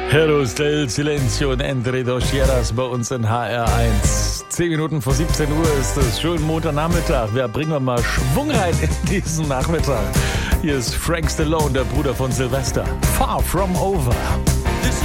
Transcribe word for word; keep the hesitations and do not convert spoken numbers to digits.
Heroes del Silencio und Entre dos Tierras bei uns in H R eins. Zehn Minuten vor siebzehn Uhr ist es. Schönen Montagnachmittag. Ja, bringen wir mal Schwung rein in diesen Nachmittag. Hier ist Frank Stallone, der Bruder von Sylvester. Far From Over.